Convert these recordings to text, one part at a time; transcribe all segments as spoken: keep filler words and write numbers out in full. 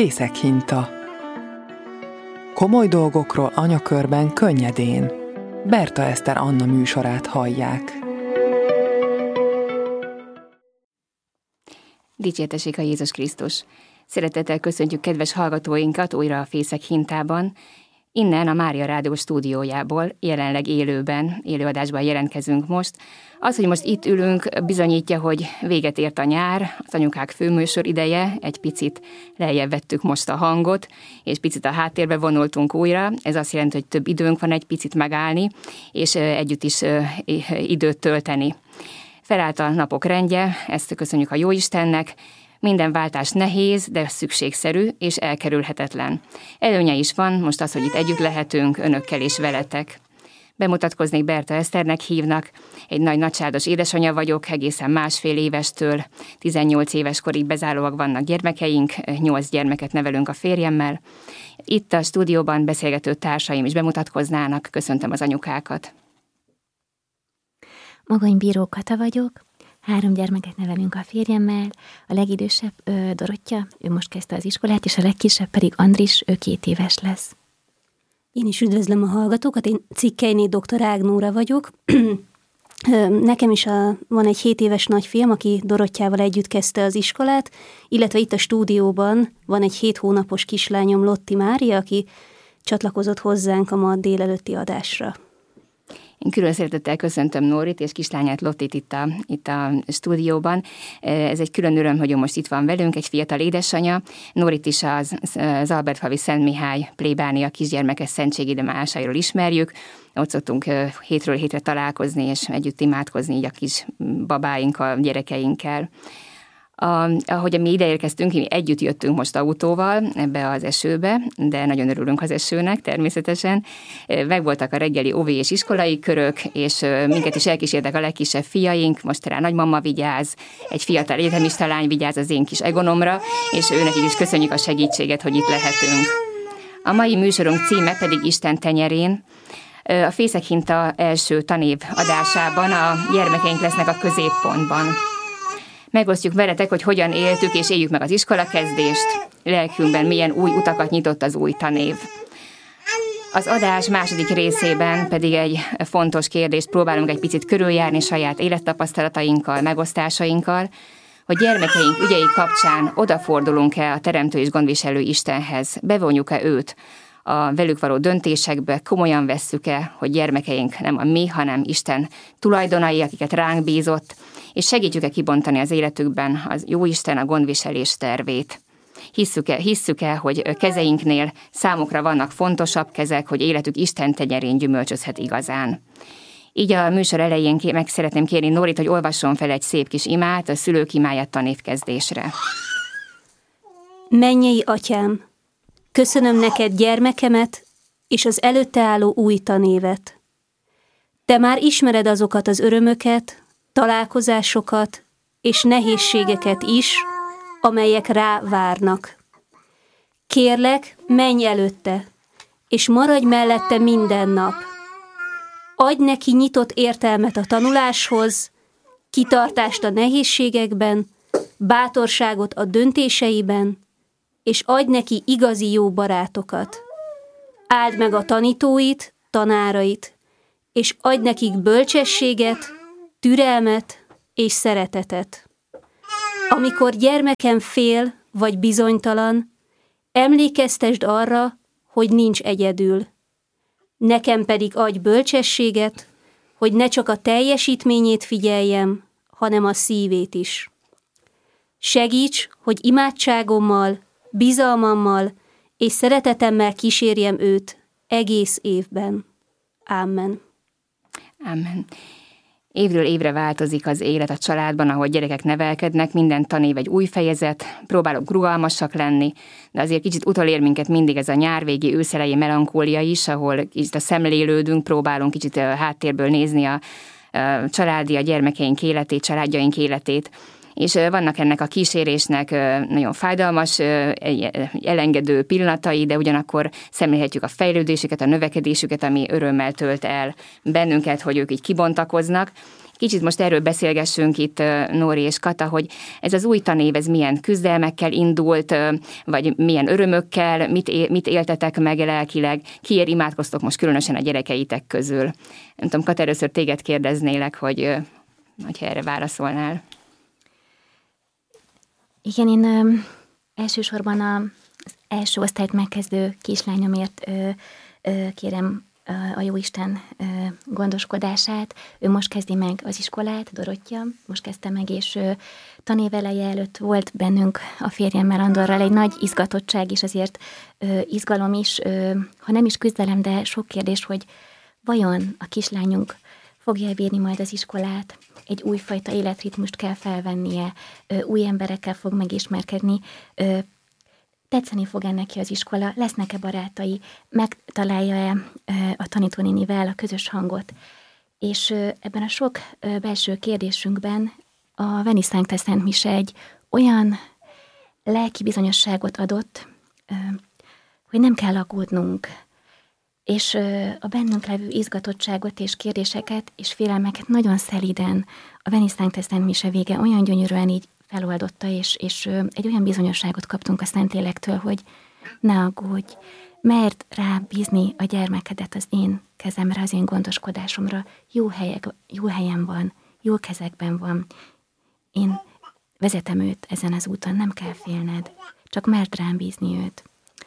Fészekhinta. Komoly dolgokról anyakörben könnyedén. Berta Eszter Anna műsorát hallják. Dicsértessék a Jézus Krisztus! Szeretettel köszöntjük kedves hallgatóinkat újra a Fészekhintában. Innen a Mária Rádió stúdiójából, jelenleg élőben, élőadásban jelentkezünk most. Az, hogy most itt ülünk, bizonyítja, hogy véget ért a nyár, az anyukák főműsor ideje, egy picit lejjebb vettük most a hangot, és picit a háttérbe vonultunk újra. Ez azt jelenti, hogy több időnk van egy picit megállni, és együtt is időt tölteni. Felállt a napok rendje, ezt köszönjük a Jóistennek. Minden váltás nehéz, de szükségszerű és elkerülhetetlen. Előnye is van, most az, hogy itt együtt lehetünk, önökkel és veletek. Bemutatkoznék, Berta Eszternek hívnak, egy nagy nagysádos édesanyja vagyok, egészen másfél évestől tizennyolc éves korig bezárólag vannak gyermekeink, nyolc gyermeket nevelünk a férjemmel. Itt a stúdióban beszélgető társaim is bemutatkoznának, köszöntöm az anyukákat. Magony Bíró Kata vagyok. Három gyermeket nevelünk a férjemmel, a legidősebb ö, Dorottya, ő most kezdte az iskolát, és a legkisebb pedig Andris, ő két éves lesz. Én is üdvözlöm a hallgatókat, én Cikkelyné doktor Ágnóra vagyok. Nekem is a, van egy hét éves nagyfiam, aki Dorottyával együtt kezdte az iskolát, illetve itt a stúdióban van egy hét hónapos kislányom, Lotti Mária, aki csatlakozott hozzánk a ma délelőtti adásra. Én külön szeretettel köszöntöm Nórit és kislányát Lottit itt a, itt a stúdióban. Ez egy külön öröm, hogy most itt van velünk, egy fiatal édesanyja. Nórit is az, az Albertfavi Szent Mihály plébánia kisgyermekes szentségidőmásairól ismerjük. Ott szoktunk hétről hétre találkozni és együtt imádkozni így a kis babáinkkal, gyerekeinkkel. A, ahogy mi ideérkeztünk, mi együtt jöttünk most autóval ebbe az esőbe, de nagyon örülünk az esőnek természetesen. Megvoltak a reggeli óvi és iskolai körök, és minket is elkísértek a legkisebb fiaink, most rá nagymama vigyáz, egy fiatal egyetemista lány vigyáz az én kis Egonomra, és őnek is köszönjük a segítséget, hogy itt lehetünk. A mai műsorunk címe pedig Isten tenyerén. A Fészekhinta első tanév adásában a gyermekeink lesznek a középpontban. Megosztjuk veletek, hogy hogyan éltük és éljük meg az iskolakezdést, lelkünkben milyen új utakat nyitott az új tanév. Az adás második részében pedig egy fontos kérdést próbálunk egy picit körüljárni saját élettapasztalatainkkal, megosztásainkkal, hogy gyermekeink ügyei kapcsán odafordulunk-e a Teremtő és Gondviselő Istenhez, bevonjuk-e őt a velük való döntésekbe, komolyan vesszük-e, hogy gyermekeink nem a mi, hanem Isten tulajdonai, akiket ránk bízott, és segítjük-e kibontani az életükben az Jóisten a gondviselés tervét. Hisszük-e, hisszük-e, hogy kezeinknél számukra vannak fontosabb kezek, hogy életük Isten tenyerén gyümölcsözhet igazán. Így a műsor elején meg szeretném kérni Nórit, hogy olvasson fel egy szép kis imát, a szülők imáját tanévkezdésre. Mennyei Atyám, köszönöm neked gyermekemet és az előtte álló új tanévet. Te már ismered azokat az örömöket, találkozásokat és nehézségeket is, amelyek rá várnak. Kérlek, menj előtte, és maradj mellette minden nap. Adj neki nyitott értelmet a tanuláshoz, kitartást a nehézségekben, bátorságot a döntéseiben, és adj neki igazi jó barátokat. Áld meg a tanítóit, tanárait, és adj nekik bölcsességet, türelmet és szeretetet. Amikor gyermekem fél vagy bizonytalan, emlékeztesd arra, hogy nincs egyedül. Nekem pedig adj bölcsességet, hogy ne csak a teljesítményét figyeljem, hanem a szívét is. Segíts, hogy imádságommal, bizalmammal és szeretetemmel kísérjem őt egész évben. Amen. Amen. Évről évre változik az élet a családban, ahol gyerekek nevelkednek, minden tanév egy új fejezet, próbálok rugalmasak lenni, de azért kicsit utolér minket mindig ez a nyárvégi, őszelejé melankólia is, ahol kicsit a szemlélődünk, próbálunk kicsit a háttérből nézni a, a családi, a gyermekeink életét, családjaink életét. És vannak ennek a kísérésnek nagyon fájdalmas, elengedő pillanatai, de ugyanakkor szemlélhetjük a fejlődésüket, a növekedésüket, ami örömmel tölt el bennünket, hogy ők így kibontakoznak. kicsit most erről beszélgessünk itt, Nóri és Kata, hogy ez az új tanév, ez milyen küzdelmekkel indult, vagy milyen örömökkel, mit, é- mit éltetek meg lelkileg, kiért imádkoztok most különösen a gyerekeitek közül. Nem tudom, Kata, először téged kérdeznélek, hogy, hogy erre válaszolnál. Igen, én ö, elsősorban a, az első osztályt megkezdő kislányomért ö, ö, kérem ö, a Jóisten ö, gondoskodását. Ő most kezdi meg az iskolát, Dorottya, most kezdte meg, és ö, tanév eleje előtt volt bennünk a férjemmel, Andorral egy nagy izgatottság, és azért ö, izgalom is, ö, ha nem is küzdelem, de sok kérdés, hogy vajon a kislányunk fogja bírni majd az iskolát, egy újfajta életritmust kell felvennie, új emberekkel fog megismerkedni, tetszeni fog-e neki az iskola, lesznek-e barátai, megtalálja-e a tanítónénivel a közös hangot. És ebben a sok belső kérdésünkben a Veni Sancte Szent Mise egy olyan lelki bizonyosságot adott, hogy nem kell aggódnunk, és a bennünk levő izgatottságot és kérdéseket és félelmeket nagyon szeliden a Veni Sancte Szent Mise vége olyan gyönyörűen így feloldotta, és, és egy olyan bizonyosságot kaptunk a Szentlélektől, hogy ne aggódj, mert rá bízni a gyermekedet az én kezemre, az én gondoskodásomra. Jó, helyek, jó helyen van, jó kezekben van. Én vezetem őt ezen az úton, nem kell félned, csak mert rám bízni őt.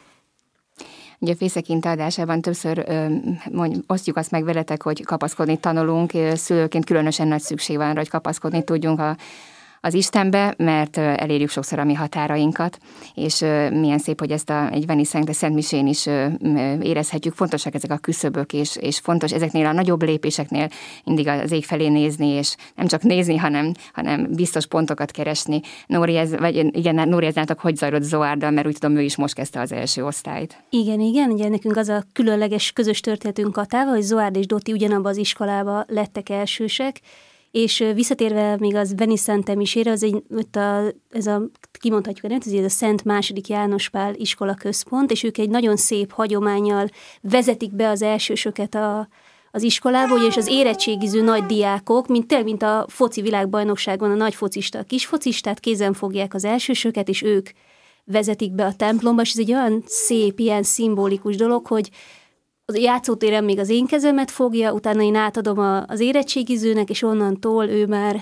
Ugye a Fészekinte adásában többször mondj, osztjuk azt meg veletek, hogy kapaszkodni tanulunk, szülőként különösen nagy szükség van arra, hogy kapaszkodni tudjunk a az Istenbe, mert elérjük sokszor a mi határainkat, és milyen szép, hogy ezt a, egy Veni Sancte Szent Misén is érezhetjük. Fontosak ezek a küszöbök, és, és fontos ezeknél a nagyobb lépéseknél mindig az ég felé nézni, és nem csak nézni, hanem, hanem biztos pontokat keresni. Nóri, ez, vagy igen, Nóri, ez nálatok hogy zajlott Zoárddal, mert úgy tudom, ő is most kezdte az első osztályt. Igen, igen, ugye nekünk az a különleges közös történetünk Katával, hogy Zoárd és Doti ugyanabban az iskolába lettek elsősek, és visszatérve még az Veni Sancte Misére, az egy, a, ez a, kimondhatjuk, nem, ez a Szent második János Pál iskola központ, és ők egy nagyon szép hagyománnyal vezetik be az elsősöket a, az iskolába, és az érettségiző nagy diákok, mint tényleg, mint a foci világbajnokságon a nagy focista, a kis focistát kézen fogják az elsősöket, és ők vezetik be a templomba, és ez egy olyan szép, ilyen szimbolikus dolog, hogy az játszótéren még az én kezemet fogja, utána én átadom a, az érettségizőnek, és onnantól ő már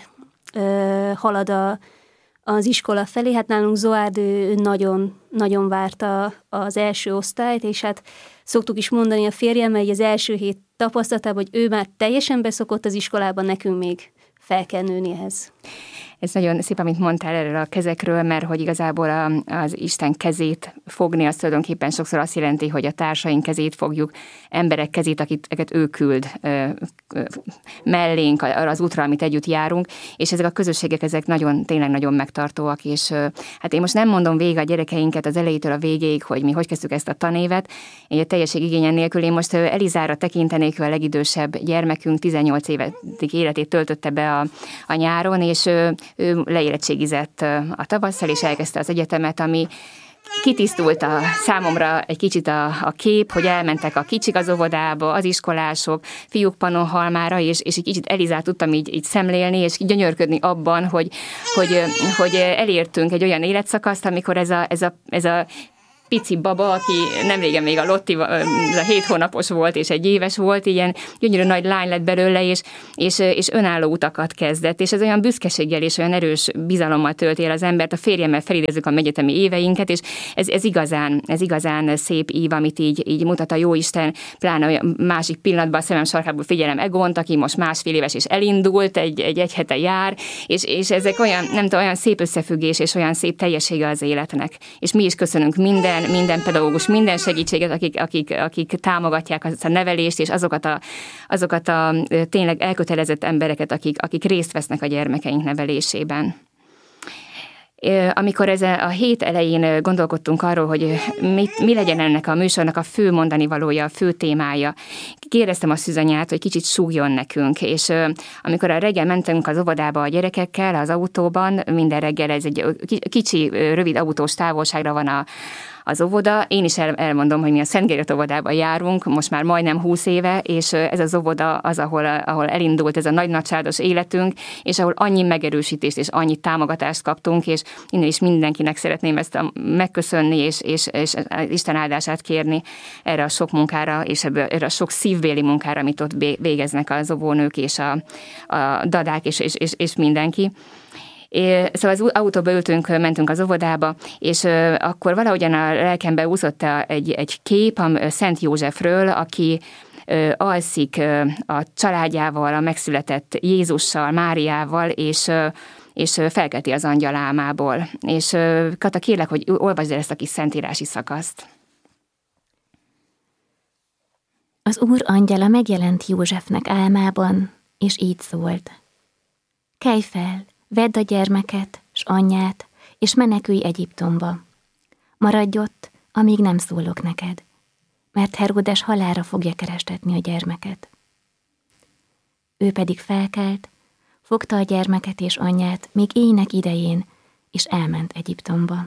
ö, halad a, az iskola felé. Hát nálunk Zoárd ő nagyon, nagyon várta az első osztályt, és hát szoktuk is mondani a férjemmel, hogy az első hét tapasztalatában, hogy ő már teljesen beszokott az iskolában, nekünk még fel kell nőni ehhez. Ez nagyon szép, amit mondtál erről a kezekről, mert hogy igazából a, az Isten kezét fogni, az tulajdonképpen sokszor azt jelenti, hogy a társaink kezét fogjuk, emberek kezét, akiket ő küld ö, ö, mellénk arra az útra, amit együtt járunk, és ezek a közösségek, ezek nagyon, tényleg nagyon megtartóak, és ö, hát én most nem mondom végig a gyerekeinket az elejétől a végéig, hogy mi hogy kezdtük ezt a tanévet, én a teljesség igényen nélkül, én most Elizára tekintenék, ő a legidősebb gyermekünk, tizennyolc évetig életét töltötte be a, a nyáron, és ö, ő leérettségizett a tavasszal, és elkezdte az egyetemet, ami kitisztult a számomra egy kicsit a, a kép, hogy elmentek a kicsik az óvodába, az iskolások, fiúk Pannonhalmára, és, és egy kicsit Elizát tudtam így, így szemlélni, és gyönyörködni abban, hogy, hogy, hogy elértünk egy olyan életszakaszt, amikor ez a, ez a, ez a pici baba, aki nem régen még a Lotti, ez a hét hónapos volt, és egy éves volt, ilyen gyönyörű nagy lány lett belőle, és, és, és önálló utakat kezdett, és ez olyan büszkeséggel és olyan erős bizalommal tölti el az embert, a férjemmel felidézzük a egyetemi éveinket, és ez, ez, igazán, ez igazán szép ív, amit így, így mutat a Jóisten, pláne olyan másik pillanatban a szemem sarkából figyelem Egont, aki most másfél éves, és elindult, egy, egy, egy hete jár, és, és ezek olyan, nem tudom, olyan szép összefüggés, és olyan szép teljessége az életnek. És mi is köszönünk minden, minden pedagógus, minden segítséget, akik, akik, akik támogatják a nevelést, és azokat a, azokat a tényleg elkötelezett embereket, akik, akik részt vesznek a gyermekeink nevelésében. Amikor ez a hét elején gondolkodtunk arról, hogy mit, mi legyen ennek a műsornak a fő mondani valója, a fő témája, kérdeztem a Szűzanyát, hogy kicsit súgjon nekünk, és amikor a reggel mentünk az óvodába a gyerekekkel, az autóban, minden reggel ez egy kicsi, rövid autós távolságra van a az óvoda. Én is el, elmondom, hogy mi a Szent Gergely óvodában járunk, most már majdnem húsz éve, és ez az óvoda az, ahol, ahol elindult ez a nagy nagysádos életünk, és ahol annyi megerősítést és annyi támogatást kaptunk, és innen is mindenkinek szeretném ezt a, megköszönni, és, és, és Isten áldását kérni erre a sok munkára, és erre a sok szívbéli munkára, amit ott végeznek az óvónők, és a, a dadák, és, és, és, és mindenki. É, szóval az autóba ültünk, mentünk az óvodába, és ö, akkor valahogyan a lelkembe úszott egy, egy kép a Szent Józsefről, aki ö, alszik ö, a családjával, a megszületett Jézussal, Máriával, és, ö, és felkelti az angyal álmából. És ö, Kata, kérlek, hogy olvasd el ezt a kis szentírási szakaszt. Az Úr angyala megjelent Józsefnek álmában, és így szólt. Kelj fel! Vedd a gyermeket, s anyját, és menekülj Egyiptomba. Maradj ott, amíg nem szólok neked, mert Heródes halálra fogja kerestetni a gyermeket. Ő pedig felkelt, fogta a gyermeket és anyját még éjnek idején, és elment Egyiptomba.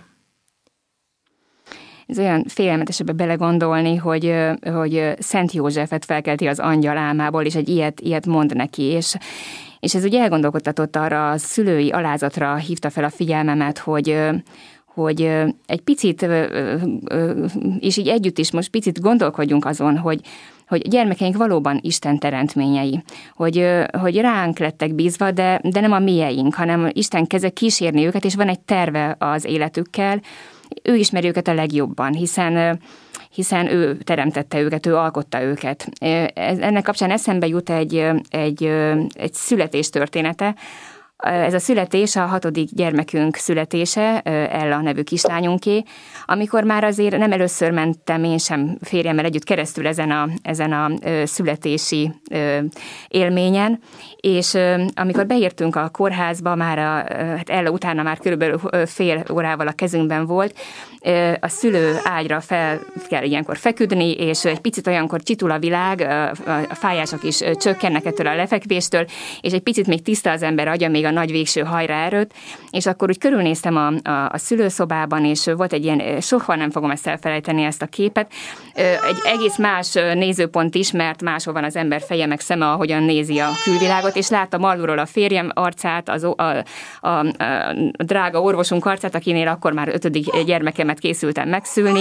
Ez olyan félelmetes ebbe belegondolni, hogy, hogy Szent Józsefet felkelti az angyal álmából, és egy ilyet, ilyet mond neki, és És ez ugye elgondolkodtatott arra, a szülői alázatra hívta fel a figyelmemet, hogy, hogy egy picit, és így együtt is most picit gondolkodjunk azon, hogy, hogy gyermekeink valóban Isten teremtményei, hogy, hogy ránk lettek bízva, de, de nem a mieink, hanem Isten keze kísérni őket, és van egy terve az életükkel, ő ismeri őket a legjobban, hiszen hiszen ő teremtette őket, ő alkotta őket. Ennek kapcsán eszembe jut egy, egy, egy születés története. Ez a születés a hatodik gyermekünk születése, Ella nevű kislányunké, amikor már azért nem először mentem én sem férjemmel együtt keresztül ezen a, ezen a születési élményen, és amikor beértünk a kórházba, már a, hát Ella utána már körülbelül fél órával a kezünkben volt, a szülő ágyra fel kell ilyenkor feküdni, és egy picit olyankor csitul a világ, a fájások is csökkennek ettől a lefekvéstől, és egy picit még tiszta az ember agya még a nagy végső hajra erőt, és akkor úgy körülnéztem a, a, a szülőszobában, és volt egy ilyen, soha nem fogom ezt elfelejteni, ezt a képet, egy egész más nézőpont is, mert máshol van az ember feje meg szeme, ahogyan nézi a külvilágot, és láttam alulról a férjem arcát, az, a, a, a, a drága orvosunk arcát, akinél akkor már ötödik gyermekemet készültem megszülni,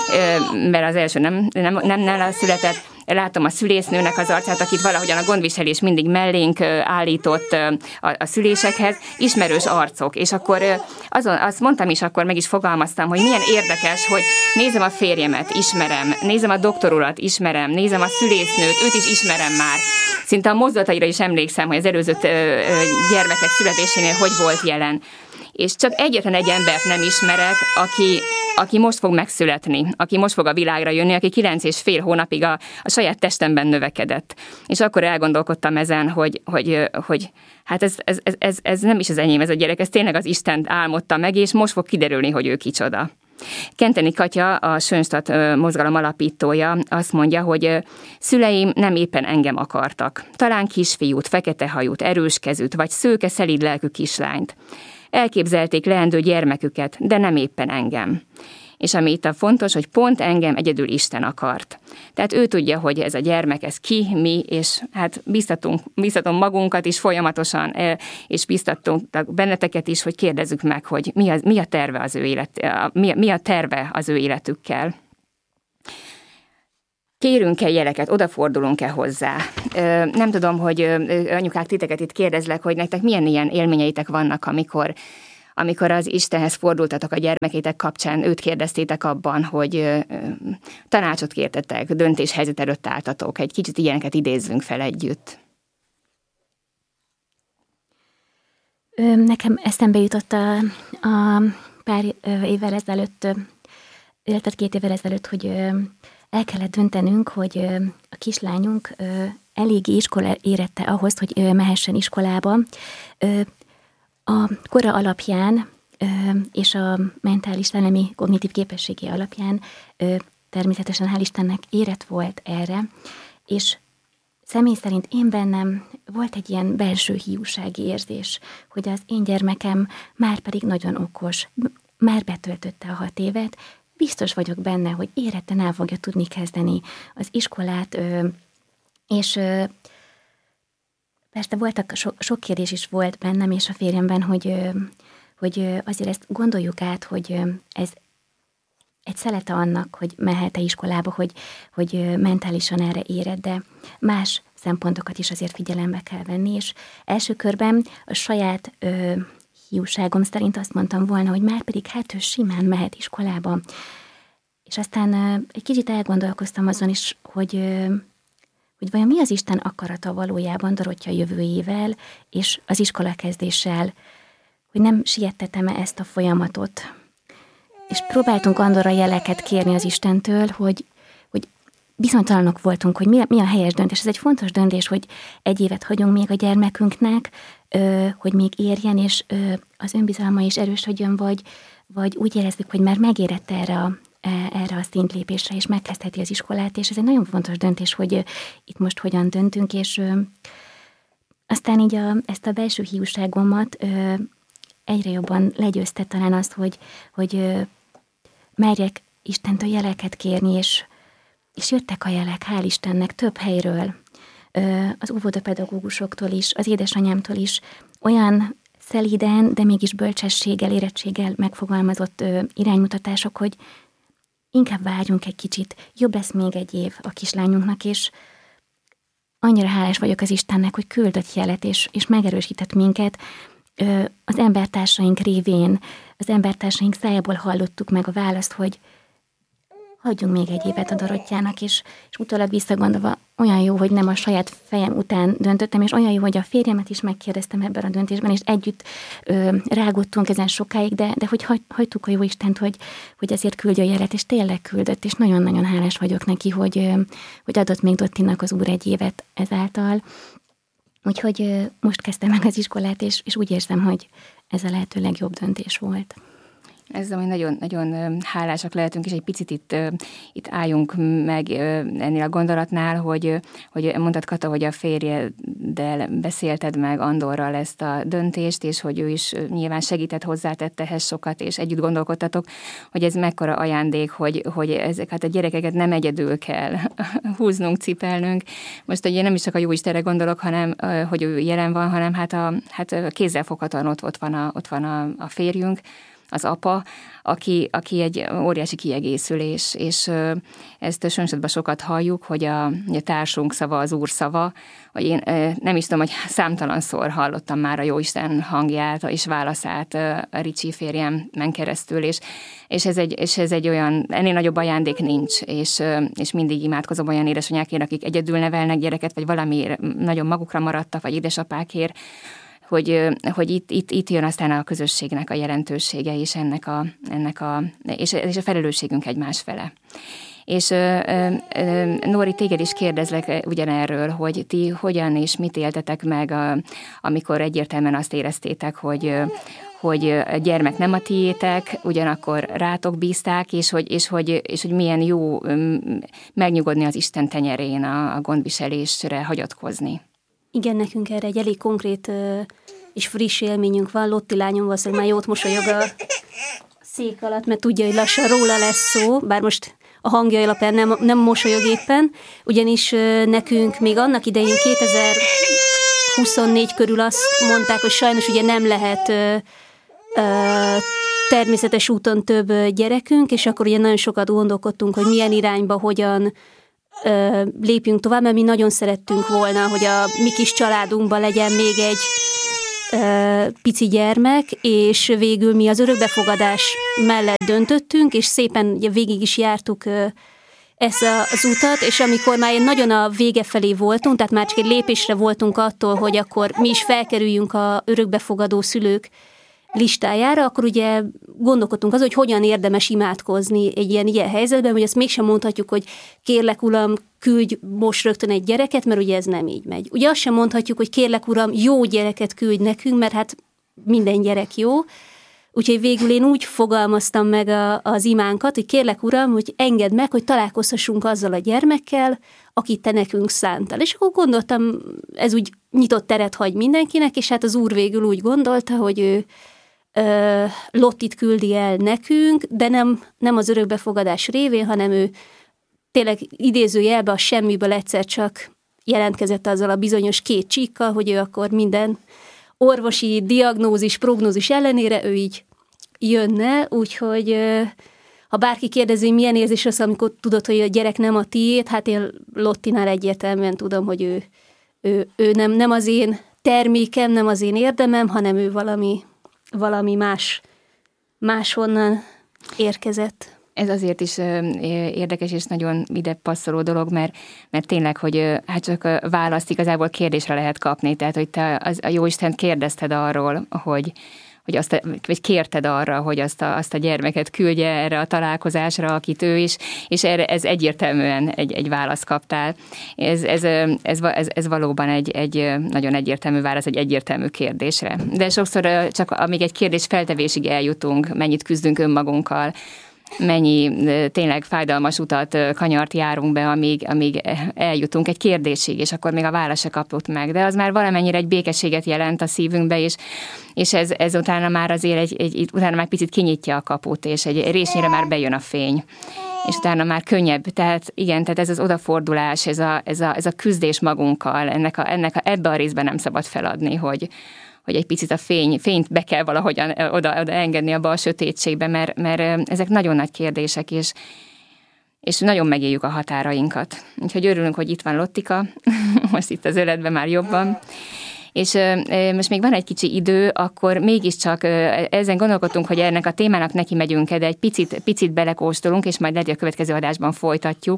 mert az első nem, nem, nem, nem született. Látom a szülésznőnek az arcát, akit valahogyan a gondviselés mindig mellénk állított a, a szülésekhez, ismerős arcok. És akkor azon, azt mondtam is, akkor meg is fogalmaztam, hogy milyen érdekes, hogy nézem a férjemet, ismerem, nézem a doktorulat, ismerem, nézem a szülésznőt, őt is ismerem már. Szinte a mozdulataira is emlékszem, hogy az előző gyermekek születésénél hogy volt jelen. És csak egyetlen egy embert nem ismerek, aki, aki most fog megszületni, aki most fog a világra jönni, aki kilenc és fél hónapig a, a saját testemben növekedett. És akkor elgondolkodtam ezen, hogy, hogy, hogy hát ez, ez, ez, ez nem is az enyém, ez a gyerek, ez tényleg az Isten álmodta meg, és most fog kiderülni, hogy ő kicsoda. Kenteni Katya, a Schönstatt mozgalom alapítója azt mondja, hogy szüleim nem éppen engem akartak. Talán kisfiút, fekete hajút, erős kezűt, vagy szőke, szelíd lelkű kislányt. Elképzelték leendő gyermeküket, de nem éppen engem. És ami itt a fontos, hogy pont engem egyedül Isten akart. Tehát ő tudja, hogy ez a gyermek, ez ki, mi, és hát biztatunk, biztatom magunkat is folyamatosan, és biztatunk benneteket is, hogy kérdezzük meg, hogy mi a, mi a terve az ő élet, mi a, mi a terve az ő életükkel. Kérünk-e jeleket, odafordulunk-e hozzá? Nem tudom, hogy anyukák, titeket itt kérdezlek, hogy nektek milyen ilyen élményeitek vannak, amikor, amikor az Istenhez fordultatok a gyermekétek kapcsán, őt kérdeztétek abban, hogy tanácsot kértetek, döntéshelyzet előtt álltatok. Egy kicsit ilyeneket idézzünk fel együtt. Nekem eszembe jutott a, a pár évvel ezelőtt, illetve két évvel ezelőtt, hogy el kellett döntenünk, hogy a kislányunk eléggé iskola érette ahhoz, hogy mehessen iskolába. A kora alapján és a mentális, szellemi, kognitív képességi alapján természetesen hál' Istennek érett volt erre, és személy szerint én bennem volt egy ilyen belső hiúsági érzés, hogy az én gyermekem már pedig nagyon okos, már betöltötte a hat évet, biztos vagyok benne, hogy éretten el fogja tudni kezdeni az iskolát, és persze voltak, so, sok kérdés is volt bennem és a férjemben, hogy, hogy azért ezt gondoljuk át, hogy ez egy szelete annak, hogy mehet-e iskolába, hogy, hogy mentálisan erre éred, de más szempontokat is azért figyelembe kell venni, és első körben a saját ö, hiúságom szerint azt mondtam volna, hogy már pedig hát ő simán mehet iskolába. És aztán ö, egy kicsit elgondolkoztam azon is, hogy, ö, hogy vajon mi az Isten akarata valójában Dorottya jövőjével és az iskolakezdéssel, hogy nem siettetem-e ezt a folyamatot. És próbáltunk Andorra jeleket kérni az Istentől, hogy, hogy bizonytalanok voltunk, hogy mi a, mi a helyes döntés. Ez egy fontos döntés, hogy egy évet hagyunk még a gyermekünknek, ö, hogy még érjen, és ö, az önbizalma is erősödjön, vagy, vagy úgy érezzük, hogy már megérett erre a, erre a szintlépésre, és megkezdheti az iskolát, és ez egy nagyon fontos döntés, hogy ö, itt most hogyan döntünk, és ö, aztán így a, ezt a belső hiúságomat ö, egyre jobban legyőzte talán azt, hogy, hogy ö, merjek Istentől jeleket kérni, és, és jöttek a jelek, hál' Istennek, több helyről, ö, az óvodapedagógusoktól is, az édesanyámtól is, olyan szelíden, de mégis bölcsességgel, érettséggel megfogalmazott ö, iránymutatások, hogy inkább várjunk egy kicsit, jobb lesz még egy év a kislányunknak, és annyira hálás vagyok az Istennek, hogy küldött jelet, és, és megerősített minket. Az embertársaink révén, az embertársaink szájából hallottuk meg a választ, hogy hagyjunk még egy évet a Dorottyának, és, és utólag visszagondolva olyan jó, hogy nem a saját fejem után döntöttem, és olyan jó, hogy a férjemet is megkérdeztem ebben a döntésben, és együtt ö, rágottunk ezen sokáig, de, de hogy hagy, hagytuk a jó Istent, hogy, hogy ezért küldje a jelet, és tényleg küldött, és nagyon-nagyon hálás vagyok neki, hogy, ö, hogy adott még Dottinak az Úr egy évet ezáltal. Úgyhogy most kezdtem meg az iskolát, és, és úgy érzem, hogy ez a lehető legjobb döntés volt. Ez ami nagyon, nagyon hálásak lehetünk, és egy picit itt, itt álljunk meg ennél a gondolatnál, hogy, hogy mondtad, Kata, hogy a férjeddel beszélted meg Andorral ezt a döntést, és hogy ő is nyilván segített, hozzátett ehhez sokat, és együtt gondolkodtatok, hogy ez mekkora ajándék, hogy, hogy ezeket a gyerekeket nem egyedül kell húznunk, cipelnünk. Most ugye nem is csak a Jóistenre gondolok, hanem hogy ő jelen van, hanem hát, a, hát kézzelfoghatóan ott, ott van, a, ott van a, a férjünk, az apa, aki, aki egy óriási kiegészülés, és ezt Sönshödben sokat halljuk, hogy a, a társunk szava az Úr szava, hogy én nem is tudom, hogy számtalanszor hallottam már a Jóisten hangját és válaszát a Ricsi férjemen keresztül, és, és, ez egy, és ez egy olyan, ennél nagyobb ajándék nincs, és, és mindig imádkozom olyan édesanyákért, akik egyedül nevelnek gyereket, vagy valami nagyon magukra maradtak, vagy édesapákért, hogy, hogy itt, itt, itt jön aztán a közösségnek a jelentősége, és ennek a, ennek a, és, és a felelősségünk egymás fele. És Nóri, téged is kérdezlek ugyanerről, hogy ti hogyan és mit éltetek meg, a, amikor egyértelműen azt éreztétek, hogy, hogy a gyermek nem a tiétek, ugyanakkor rátok bízták, és hogy, és hogy, és hogy milyen jó megnyugodni az Isten tenyerén, a, a gondviselésre hagyatkozni. Igen, nekünk erre egy elég konkrét uh, és friss élményünk van. Lotti lányom valószínűleg már jót mosolyog a szék alatt, mert tudja, hogy lassan róla lesz szó, bár most a hangja alapján nem, nem mosolyog éppen, ugyanis uh, nekünk még annak idején kétezer-huszonnégy körül azt mondták, hogy sajnos ugye nem lehet uh, uh, természetes úton több gyerekünk, és akkor ugye nagyon sokat gondolkodtunk, hogy milyen irányba, hogyan lépjünk tovább, mert mi nagyon szerettünk volna, hogy a mi kis családunkban legyen még egy ö, pici gyermek, és végül mi az örökbefogadás mellett döntöttünk, és szépen ugye, végig is jártuk ö, ezt az utat, és amikor már nagyon a vége felé voltunk, tehát már csak egy lépésre voltunk attól, hogy akkor mi is felkerüljünk a örökbefogadó szülők listájára, akkor ugye gondolkodtunk az, hogy hogyan érdemes imádkozni egy ilyen, ilyen helyzetben, hogy ezt mégsem mondhatjuk, hogy kérlek, uram, küldj most rögtön egy gyereket, mert ugye ez nem így megy. Ugye azt sem mondhatjuk, hogy kérlek, uram, jó gyereket küldj nekünk, mert hát minden gyerek jó. Úgyhogy végül én úgy fogalmaztam meg a, az imánkat, hogy kérlek, uram, hogy engedd meg, hogy találkozhassunk azzal a gyermekkel, akit te nekünk szántál. És akkor gondoltam, ez úgy nyitott teret hagy mindenkinek, és hát az Úr végül úgy gondolta, hogy ő Lottit küldi el nekünk, de nem, nem az örökbefogadás révén, hanem ő tényleg idézőjelbe a semmiből egyszer csak jelentkezett azzal a bizonyos két csíkkal, hogy ő akkor minden orvosi diagnózis, prognózis ellenére ő így jönne, úgyhogy ha bárki kérdezi, hogy milyen érzés az, amikor tudod, hogy a gyerek nem a tiéd, hát én Lottinál egyértelműen tudom, hogy ő, ő, ő nem, nem az én termékem, nem az én érdemem, hanem ő valami, valami más, máshonnan érkezett. Ez azért is érdekes és nagyon ide passzoló dolog, mert, mert tényleg, hogy hát csak választ igazából kérdésre lehet kapni. Tehát, hogy te az, a Jóistent kérdezted arról, hogy, hogy azt a, vagy kérted arra, hogy azt a, azt a gyermeket küldje erre a találkozásra, akit ő is, és erre ez egyértelműen egy, egy választ kaptál. Ez, ez, ez, ez, ez valóban egy, egy nagyon egyértelmű válasz, egy egyértelmű kérdésre. De sokszor csak amíg egy kérdés feltevésig eljutunk, mennyit küzdünk önmagunkkal, mennyi tényleg fájdalmas utat, kanyart járunk be, amíg, amíg eljutunk egy kérdésig, és akkor még a válasz se kapott meg. De az már valamennyire egy békességet jelent a szívünkbe, és, és ez, ez utána már azért egy, egy, utána már picit kinyitja a kaput, és egy résnyire már bejön a fény. És utána már könnyebb. Tehát igen, tehát ez az odafordulás, ez a, ez a, ez a küzdés magunkkal, ennek a, ennek a, ebbe a részben nem szabad feladni, hogy hogy egy picit a fény, fényt be kell valahogyan oda, oda engedni abba a sötétségbe, mert, mert ezek nagyon nagy kérdések, és, és nagyon megéljük a határainkat. Úgyhogy örülünk, hogy itt van Lottika, most itt az öletben már jobban. És most még van egy kicsi idő, akkor mégiscsak ezen gondolkodtunk, hogy ennek a témának neki megyünk, de egy picit, picit belekóstolunk, és majd lehet, hogy a következő adásban folytatjuk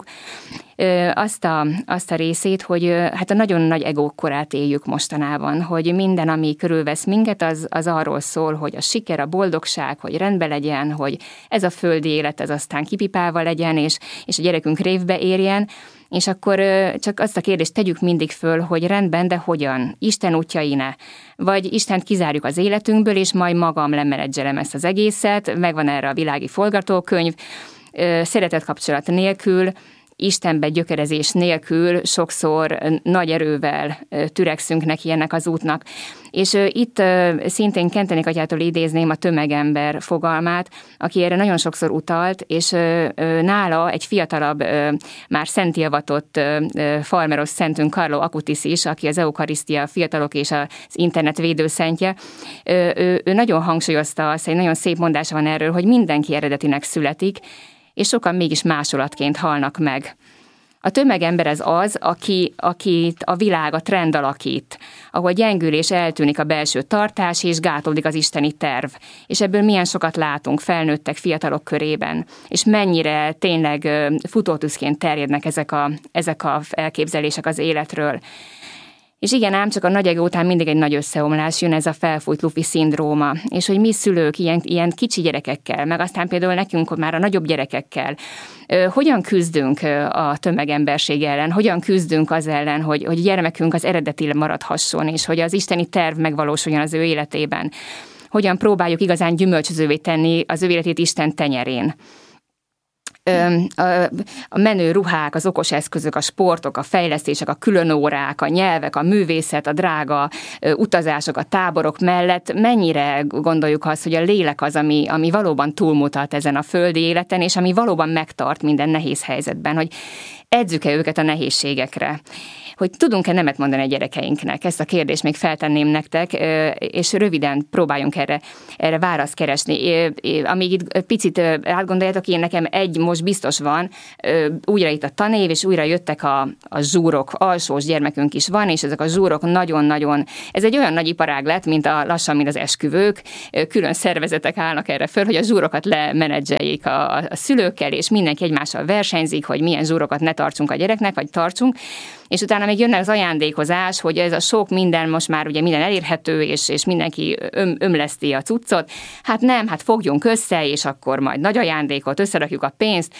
azt a, azt a részét, hogy hát a nagyon nagy egók korát éljük mostanában, hogy minden, ami körülvesz minket, az, az arról szól, hogy a siker, a boldogság, hogy rendben legyen, hogy ez a földi élet, ez aztán kipipálva legyen, és, és a gyerekünk révbe érjen. És akkor csak azt a kérdést tegyük mindig föl, hogy rendben, de hogyan? Isten útjain-e? Vagy Istent kizárjuk az életünkből, és majd magam lemenedzselem ezt az egészet, megvan erre a világi forgatókönyv, szeretetkapcsolat nélkül, Istenbe gyökerezés nélkül sokszor nagy erővel türekszünk neki ennek az útnak. És itt szintén Kentenék atyától idézném a tömegember fogalmát, aki erre nagyon sokszor utalt, és nála egy fiatalabb, már szentjavatott farmeros szentünk Carlo Acutis is, aki az Eukarisztia fiatalok és az internet védőszentje, ő, ő nagyon hangsúlyozta azt, egy nagyon szép mondása van erről, hogy mindenki eredetinek születik, és sokan mégis másolatként halnak meg. A tömegember ez az, aki, akit a világ, a trend alakít, ahol gyengül és eltűnik a belső tartás, és gátolódik az isteni terv. És ebből milyen sokat látunk felnőttek, fiatalok körében, és mennyire tényleg futótűzként terjednek ezek a, ezek a elképzelések az életről. És igen, ám csak a nagy egó után mindig egy nagy összeomlás, jön ez a felfújt lufi szindróma, és hogy mi szülők ilyen, ilyen kicsi gyerekekkel, meg aztán például nekünk már a nagyobb gyerekekkel, hogyan küzdünk a tömegemberség ellen, hogyan küzdünk az ellen, hogy, hogy gyermekünk az eredeti maradhasson, és hogy az isteni terv megvalósuljon az ő életében. Hogyan próbáljuk igazán gyümölcsözővé tenni az ő életét Isten tenyerén. A menő ruhák, az okos eszközök, a sportok, a fejlesztések, a különórák, a nyelvek, a művészet, a drága utazások, a táborok mellett mennyire gondoljuk azt, hogy a lélek az, ami, ami valóban túlmutat ezen a földi életen, és ami valóban megtart minden nehéz helyzetben, hogy edzük-e őket a nehézségekre. Hogy tudunk-e nemet mondani a gyerekeinknek? Ezt a kérdést még feltenném nektek, és röviden próbáljunk erre, erre választ keresni. Amíg itt picit átgondoljátok, én nekem egy most biztos van, újra itt a tanév, és újra jöttek a, a zsúrok, alsós gyermekünk is van, és ezek a zsúrok nagyon-nagyon, ez egy olyan nagy iparág lett, mint a lassan, mint az esküvők, külön szervezetek állnak erre föl, hogy a zsúrokat lemenedzseljék a, a szülőkkel, és mindenki egymással versenyzik, hogy milyen zsúrokat ne tartsunk a gyereknek, vagy tartsunk, és utána még jönne az ajándékozás, hogy ez a sok minden, most már ugye minden elérhető, és, és mindenki öm, ömleszti a cuccot. Hát nem, hát fogjunk össze, és akkor majd nagy ajándékot, összerakjuk a pénzt,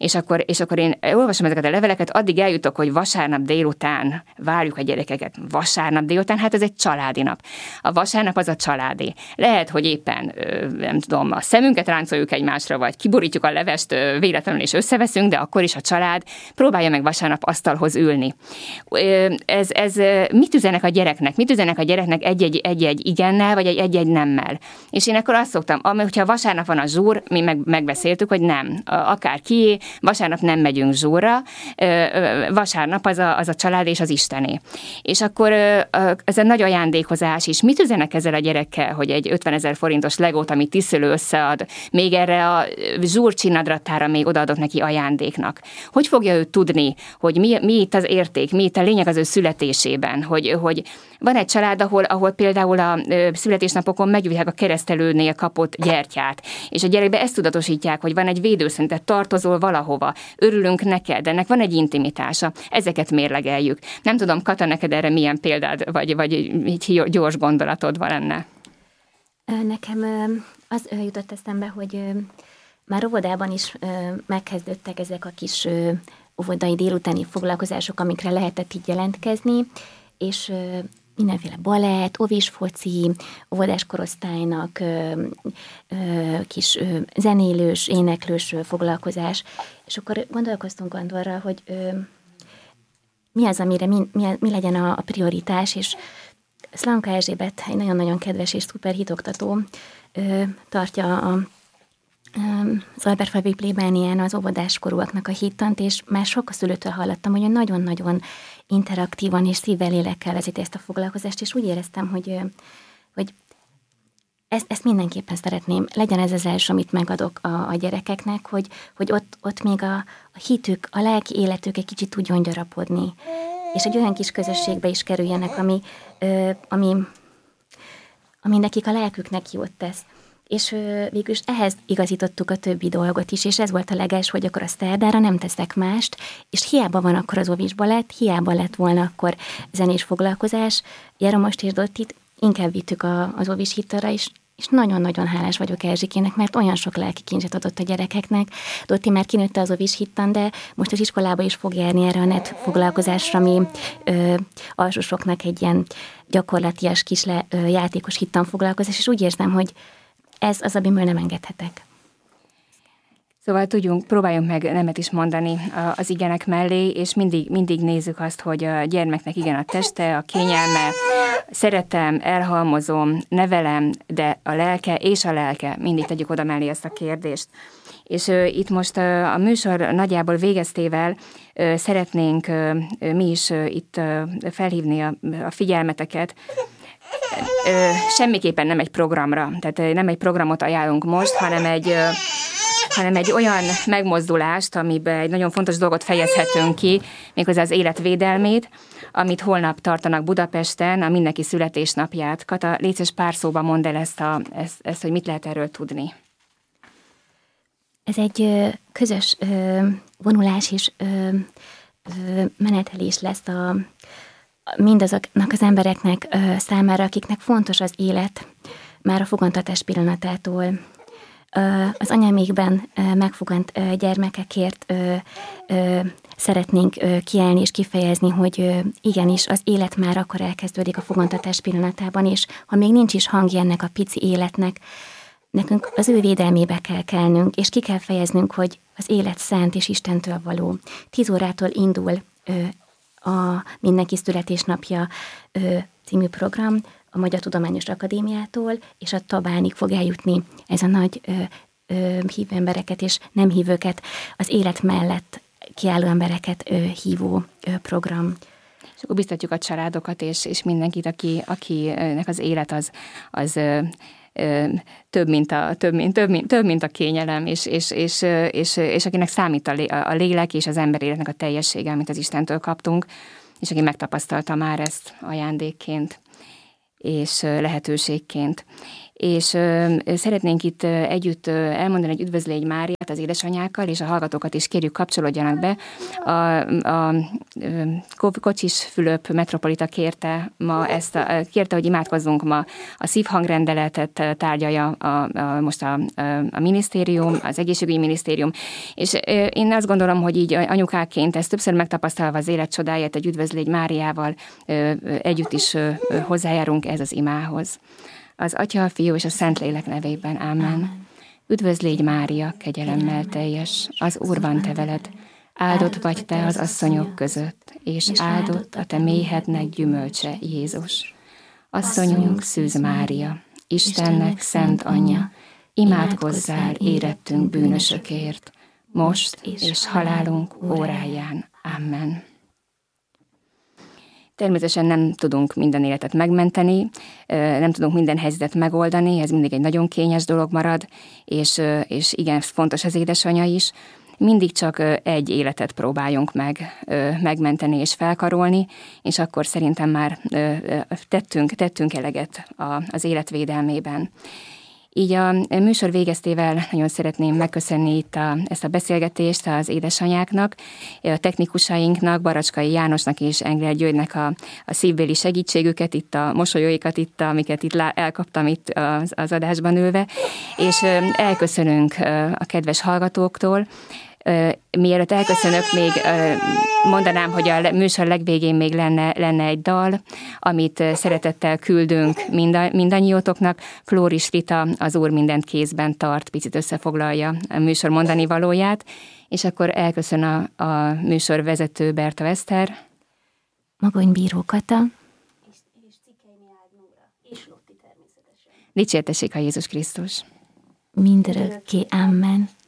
És akkor, és akkor én olvasom ezeket a leveleket, addig eljutok, hogy vasárnap délután várjuk a gyerekeket. Vasárnap délután, hát ez egy családi nap. A vasárnap az a családi. Lehet, hogy éppen, nem tudom, a szemünket ráncoljuk egymásra, vagy kiborítjuk a levest véletlenül és összeveszünk, de akkor is a család próbálja meg vasárnap asztalhoz ülni. Ez, ez mit üzenek a gyereknek? Mit üzenek a gyereknek egy-egy, egy-egy igennel, vagy egy-egy nemmel? És én akkor azt szoktam, hogyha vasárnap van a zsúr, mi meg, megbeszéltük, hogy nem. Akár kié, vasárnap nem megyünk zsúrra, vasárnap az a, az a család és az Istené. És akkor ez egy nagy ajándékozás is. Mit üzenek ezzel a gyerekkel, hogy egy ötvenezer forintos legót, amit tisztölő összead, még erre a zsúr csinadrattára még odaadott neki ajándéknak? Hogy fogja ő tudni, hogy mi, mi itt az érték, mi itt a lényeg az ő születésében, hogy, hogy van egy család, ahol, ahol például a születésnapokon meggyújtják a keresztelőnél kapott gyertyát, és a gyerekbe ezt tudatosítják, hogy van egy védőszent, tehát tartozol valahova, örülünk neked, ennek van egy intimitása, ezeket mérlegeljük. Nem tudom, Kata, neked erre milyen példád, vagy, vagy így gyors gondolatod van enne? Nekem az jutott eszembe, hogy már óvodában is megkezdődtek ezek a kis óvodai délutáni foglalkozások, amikre lehetett így jelentkezni, és mindenféle balett, ovisfoci, óvodás korosztálynak kis zenélős, éneklős foglalkozás. És akkor gondolkoztunk Andorra, hogy mi az, amire mi, mi, mi legyen a, a prioritás, és Szlanka Erzsébet, egy nagyon-nagyon kedves és szuper hitoktató, tartja a az Albertfalvi plébánián az óvodáskorúaknak a hittant, és már sok a szülőtől hallottam, hogy nagyon-nagyon interaktívan és szívvel, lélekkel vezeti ezt a foglalkozást, és úgy éreztem, hogy, hogy ezt, ezt mindenképpen szeretném. Legyen ez az első, amit megadok a, a gyerekeknek, hogy, hogy ott, ott még a, a hitük, a lelki életük egy kicsit tudjon gyarapodni, és egy olyan kis közösségbe is kerüljenek, ami, ami, ami nekik a lelküknek jót tesz. És végül is ehhez igazítottuk a többi dolgot is, és ez volt a legelső, hogy akkor a szerdára nem teszek mást, és hiába van akkor az ovis balett, hiába lett volna akkor zenés foglalkozás, Jeromost és Dottit inkább vittük a, az ovis hittalra is, és nagyon-nagyon hálás vagyok Erzsikének, mert olyan sok lelki kincset adott a gyerekeknek. Dotti már kinőtte az ovis hittan, de most az iskolába is fog járni erre a net foglalkozásra, ami ö, alsósoknak egy ilyen gyakorlatias kis le, ö, játékos hittan foglalkozás, és úgy érzem, hogy ez az, amiből nem engedhetek. Szóval tudjunk, próbáljunk meg nemet is mondani az igenek mellé, és mindig, mindig nézzük azt, hogy a gyermeknek igen a teste, a kényelme, szeretem, elhalmozom, nevelem, de a lelke és a lelke, mindig tegyük oda mellé ezt a kérdést. És uh, itt most uh, a műsor nagyjából végeztével uh, szeretnénk uh, mi is uh, itt uh, felhívni a, a figyelmeteket, semmiképpen nem egy programra, tehát nem egy programot ajánlunk most, hanem egy, hanem egy olyan megmozdulást, amiben egy nagyon fontos dolgot fejezhetünk ki, méghozzá az életvédelmét, amit holnap tartanak Budapesten, a mindenki születésnapját. Kata, légy szíves, pár szóban mondd el ezt, a, ezt, ezt, hogy mit lehet erről tudni. Ez egy közös vonulás és menetelés lesz a mindazoknak az embereknek ö, számára, akiknek fontos az élet már a fogantatás pillanatától. Ö, az anyamékben ö, megfogant ö, gyermekekért ö, ö, szeretnénk ö, kiállni és kifejezni, hogy ö, igenis az élet már akkor elkezdődik a fogantatás pillanatában, és ha még nincs is hangja ennek a pici életnek, nekünk az ő védelmébe kell kelnünk, és ki kell fejeznünk, hogy az élet szent és Istentől való. Tíz órától indul ö, a Mindenki születésnapja ö, című program a Magyar Tudományos Akadémiától, és a Tabánig fog eljutni ez a nagy ö, ö, hívő embereket és nem hívőket, az élet mellett kiálló embereket ö, hívó ö, program. És akkor biztatjuk a családokat, és, és mindenkit, aki, akinek az élet az, az ö, ö, több, mint a, több, mint, több, mint, több, mint a kényelem, és, és, és, és, és akinek számít a, lé, a lélek és az ember életnek a teljessége, amit az Istentől kaptunk, és aki megtapasztalta már ezt ajándékként és lehetőségként. és ö, szeretnénk itt együtt elmondani egy Üdvözlégy Máriát az édesanyákkal, és a hallgatókat is kérjük, kapcsolódjanak be. A, a, a Kocsis Fülöp metropolita kérte ma ezt, a, kérte, hogy imádkozzunk ma, a szívhangrendeletet tárgyalja a, a, most a, a minisztérium, az egészségügyi minisztérium, és én azt gondolom, hogy így anyukáként ezt többször megtapasztalva az élet csodáját egy Üdvözlégy Máriával együtt is hozzájárunk ez az imához. Az Atya, a Fiú és a Szentlélek nevében. Ámen. Ámen. Üdvözlégy Mária, kegyelemmel teljes, az Úr van te veled, áldott vagy te az asszonyok között, és áldott a te méhednek gyümölcse, Jézus. Asszonyunk, Szűz Mária, Istennek szent anyja, imádkozzál érettünk bűnösökért, most és halálunk óráján. Amen. Természetesen nem tudunk minden életet megmenteni, nem tudunk minden helyzetet megoldani, ez mindig egy nagyon kényes dolog marad, és, és igen, fontos az édesanyja is. Mindig csak egy életet próbáljunk meg megmenteni és felkarolni, és akkor szerintem már tettünk, tettünk eleget az élet védelmében. Így a műsor végeztével nagyon szeretném megköszönni itt a, ezt a beszélgetést az édesanyáknak, a technikusainknak, Baracskai Jánosnak és Engler Györgynek a, a szívbéli segítségüket, itt a mosolyóikat, itt, amiket itt elkaptam itt az, az adásban ülve, és elköszönünk a kedves hallgatóktól. Mielőtt elköszönök, még mondanám, hogy a műsor legvégén még lenne, lenne egy dal, amit szeretettel küldünk mindannyiótoknak. Flóris Rita, Az Úr mindent kézben tart, picit összefoglalja a műsor mondani valóját, és akkor elköszön a, a műsor vezető Berta Eszter. Magony Bíró Kata. És, és Cikkeini Ágnóra. És Lotti természetesen. Dicsértessék a Jézus Krisztus. Mindörökké. Amen.